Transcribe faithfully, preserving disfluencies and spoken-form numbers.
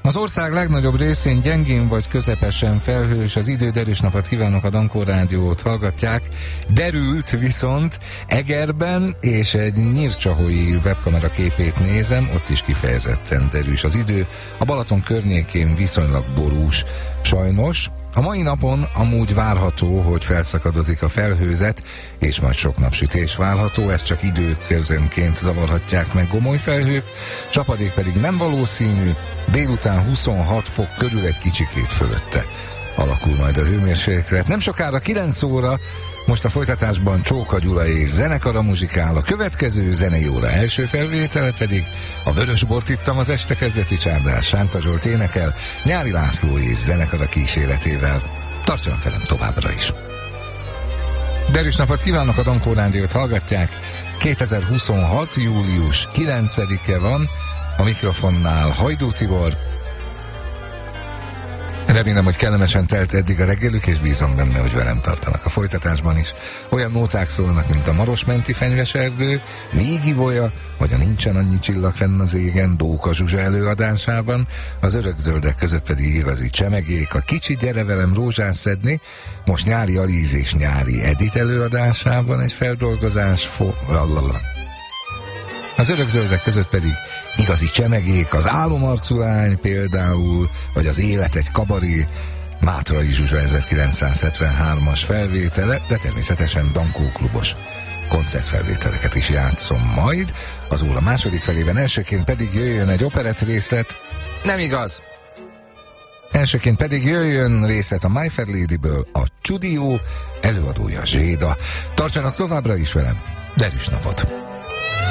Az ország legnagyobb részén gyengén vagy közepesen felhős az idő, derűs napot kívánok, a Dankó Rádiót hallgatják. Derült viszont Egerben, és egy nyírcsahói webkamera képét nézem, ott is kifejezetten derűs az idő. A Balaton környékén viszonylag borús, sajnos. A mai napon amúgy várható, hogy felszakadozik a felhőzet, és majd sok napsütés várható, ez csak időközönként zavarhatják meg gomoly felhők, csapadék pedig nem valószínű, délután huszonhat fok körül, egy kicsikét fölötte alakul majd a hőmérséklet. Nem sokára kilenc óra, most a folytatásban Csóka Gyula és zenekara muzsikál, a következő zenei óra első felvétele pedig a Vörösbort ittam az este kezdeti csárdás, Sánta Zsolt énekel, Nyári László és zenekara kíséretével. Tartsanak velem továbbra is! Derűs napot kívánok, a Dankó Rádiót hallgatják. kétezer-huszonhat. július kilencedike van, a mikrofonnál Hajdú Tibor. Remélem, hogy kellemesen telt eddig a reggelük, és bízom benne, hogy velem tartanak a folytatásban is. Olyan nóták szólnak, mint a Marosmenti fenyves erdő, még ivolya, vagy a Nincsen annyi csillag fenn az égen, Dóka Zsuzsa előadásában, az örökzöldek között pedig igazi csemegék, a Kicsi gyere velem rózsát szedni, most Nyári Alíz és Nyári Edit előadásában egy feldolgozás fo... Az örökzöldek között pedig igazi csemegék, az Álomarcú lány például, vagy az Élet egy kabaré, Mátrai Zsuzsa ezerkilencszázhetvenhármas felvétele, de természetesen Dankó klubos koncertfelvételeket is játszom majd. Az óra második felében elsőként pedig jöjjön egy operett részlet, nem igaz! Elsőként pedig jöjjön részlet a My Fair Ladyből, a Csudió, előadója Zséda. Tartsanak továbbra is velem, derűs napot!